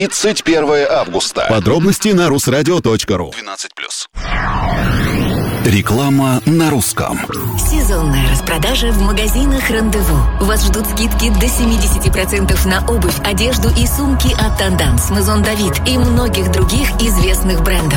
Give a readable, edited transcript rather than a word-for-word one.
31 августа. Подробности на rusradio.ru. 12+. Реклама на русском. Сезонная распродажа в магазинах «Рандеву». Вас ждут скидки до 70% на обувь, одежду и сумки от Tendance, Maison David и многих других известных брендов.